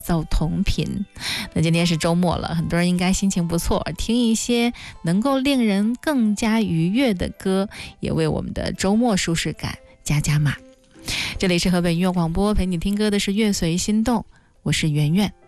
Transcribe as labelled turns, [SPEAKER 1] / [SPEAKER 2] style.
[SPEAKER 1] 奏同频。那今天是周末了，很多人应该心情不错，听一些能够令人更加愉悦的歌，也为我们的周末舒适感加加码。这里是河北音乐广播，陪你听歌的是乐随心动，我是圆圆。